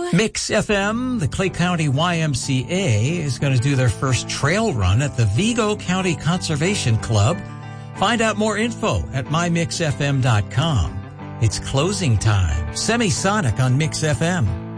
Mix FM, the Clay County YMCA, is going to do their first trail run at the Vigo County Conservation Club. Find out more info at mymixfm.com. It's closing time. Semisonic on Mix FM.